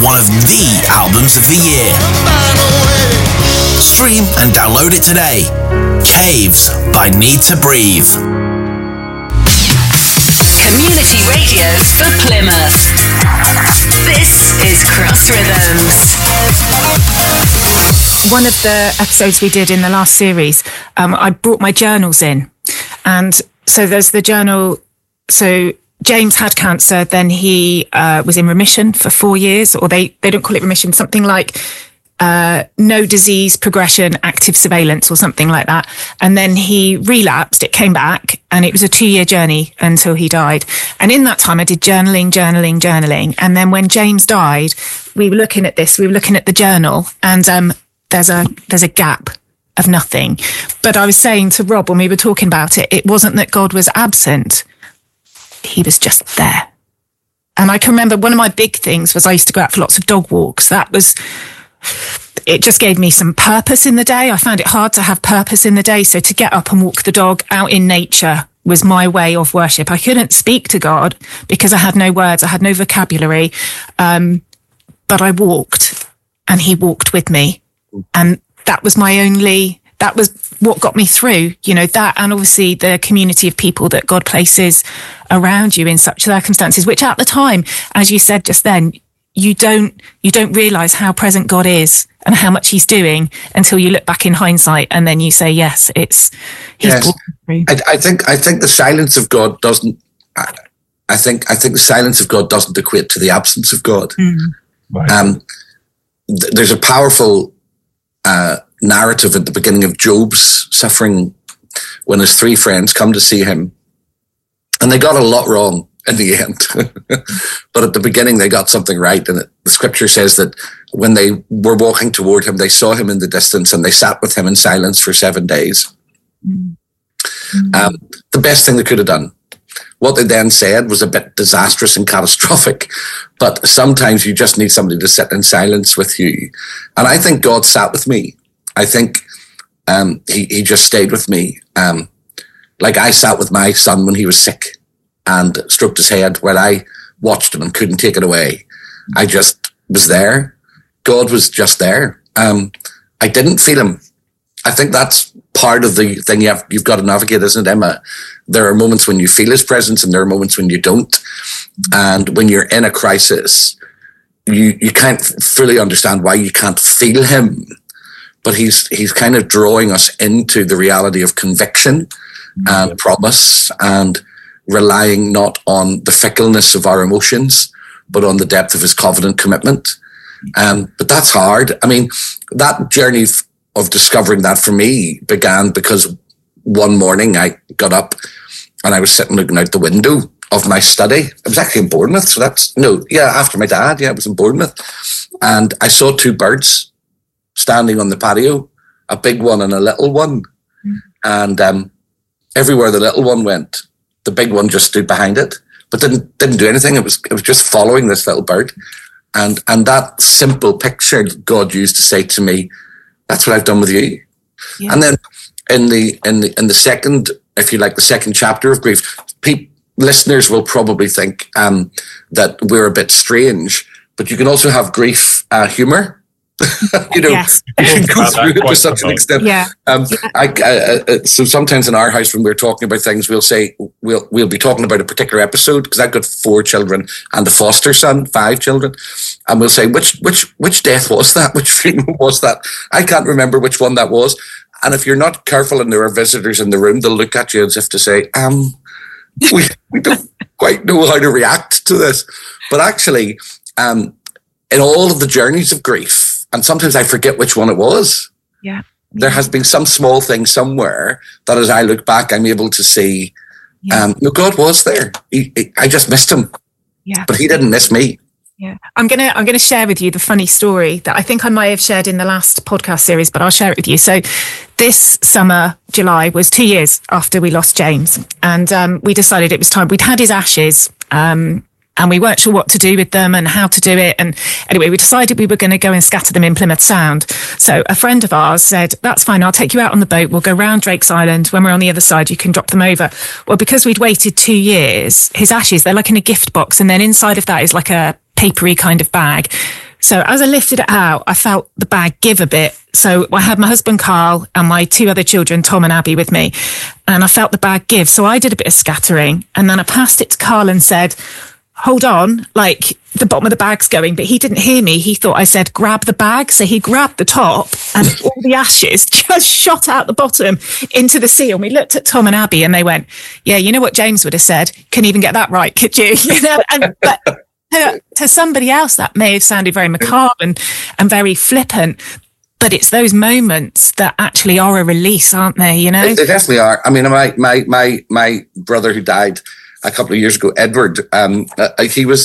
one of the albums of the year. Stream and download it today. Caves by Need to Breathe. Community radio for Plymouth. This is Cross Rhythms. One of the episodes we did in the last series, I brought my journals in. And so there's the journal. So James had cancer, then he was in remission for 4 years, or they don't call it remission, something like no disease progression, active surveillance or something like that. And then he relapsed, it came back, and it was a 2-year journey until he died. And in that time I did journaling. And then when James died, we were looking at the journal, and there's a gap of nothing. But I was saying to Rob when we were talking about it, it wasn't that God was absent. He was just there. And I can remember one of my big things was I used to go out for lots of dog walks. It just gave me some purpose in the day. I found it hard to have purpose in the day. So to get up and walk the dog out in nature was my way of worship. I couldn't speak to God because I had no words. I had no vocabulary. But I walked and he walked with me. And that was that was what got me through, that, and obviously the community of people that God places around you in such circumstances, which at the time, as you said just then, you don't realize how present God is and how much he's doing until you look back in hindsight, and then you say, yes, he's brought me through. I think the silence of God doesn't, I think the silence of God doesn't equate to the absence of God. Right. There's a powerful, narrative at the beginning of Job's suffering when his 3 friends come to see him, and they got a lot wrong in the end. But at the beginning they got something right, and the scripture says that when they were walking toward him, they saw him in the distance and they sat with him in silence for 7 days. The best thing they could have done. What they then said was a bit disastrous and catastrophic, but sometimes you just need somebody to sit in silence with you. And I think God sat with me. I think he just stayed with me. Like I sat with my son when he was sick and stroked his head while I watched him and couldn't take it away. I just was there. God was just there. I didn't feel him. I think that's part of the thing you've got to navigate, isn't it, Emma? There are moments when you feel his presence and there are moments when you don't. And when you're in a crisis, you can't fully understand why you can't feel him. But he's kind of drawing us into the reality of conviction and promise, and relying not on the fickleness of our emotions, but on the depth of his covenant commitment. But that's hard. I mean, that journey of discovering that for me began because one morning I got up and I was sitting looking out the window of my study. I was actually in Bournemouth. So after my dad. Yeah, I was in Bournemouth. And I saw 2 birds standing on the patio, a big one and a little one. And everywhere the little one went, the big one just stood behind it, but didn't do anything. It was just following this little bird. And that simple picture God used to say to me, that's what I've done with you. Yeah. And then in the second, if you like, the second chapter of grief, listeners will probably think that we're a bit strange, but you can also have grief humor. Yes. You can go through it to such an extent. Yeah. So sometimes in our house, when we're talking about things, we'll say we'll be talking about a particular episode, because I've got 4 children and a foster son, 5 children, and we'll say which death was that? Which funeral was that? I can't remember which one that was. And if you're not careful and there are visitors in the room, they'll look at you as if to say, we don't quite know how to react to this. But actually, in all of the journeys of grief, and sometimes I forget which one it was. Yeah. There has been some small thing somewhere that as I look back, I'm able to see, God was there. I just missed him. Yeah. But he didn't miss me. Yeah. I'm gonna share with you the funny story that I think I might have shared in the last podcast series, but I'll share it with you. So this summer, July, was 2 years after we lost James. And we decided it was time. We'd had his ashes. And we weren't sure what to do with them and how to do it. And anyway, we decided we were going to go and scatter them in Plymouth Sound. So a friend of ours said, that's fine, I'll take you out on the boat. We'll go round Drake's Island. When we're on the other side, you can drop them over. Well, because we'd waited 2 years, his ashes, they're like in a gift box. And then inside of that is like a papery kind of bag So as I lifted it out, I felt the bag give a bit. So I had my husband, Carl, and my 2 other children, Tom and Abby, with me. And I felt the bag give. So I did a bit of scattering. And then I passed it to Carl and said, hold on, like the bottom of the bag's going. But he didn't hear me. He thought I said, grab the bag. So he grabbed the top and all the ashes just shot out the bottom into the sea. And we looked at Tom and Abby and they went, yeah, you know what James would have said? Couldn't even get that right, could you? But to somebody else, that may have sounded very macabre and very flippant. But it's those moments that actually are a release, aren't they? You know, they definitely are. I mean, my brother who died a couple of years ago, Edward, he was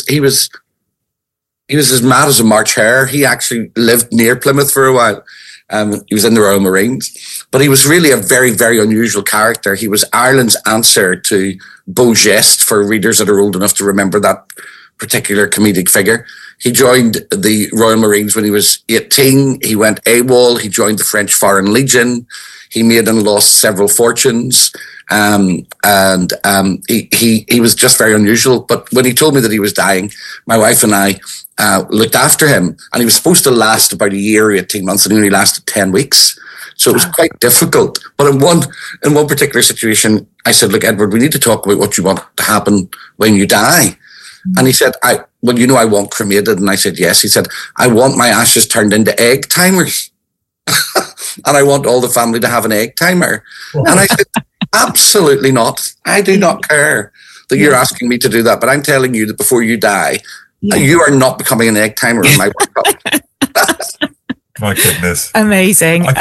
as mad as a March hare. He actually lived near Plymouth for a while. He was in the Royal Marines, but he was really a very, very unusual character. He was Ireland's answer to Beau Geste, for readers that are old enough to remember that particular comedic figure. He joined the Royal Marines when he was 18. He went AWOL. He joined the French Foreign Legion. He made and lost several fortunes. He was just very unusual. But when he told me that he was dying, my wife and I looked after him, and he was supposed to last about a year or 18 months, and he only lasted 10 weeks. So it was quite difficult. But in one particular situation, I said, look, Edward, we need to talk about what you want to happen when you die. And he said, I want cremated. And I said, yes. He said, I want my ashes turned into egg timers. And I want all the family to have an egg timer. And I said, absolutely not. I do not care that you're asking me to do that. But I'm telling you that before you die, you are not becoming an egg timer in my workup. My goodness. Amazing.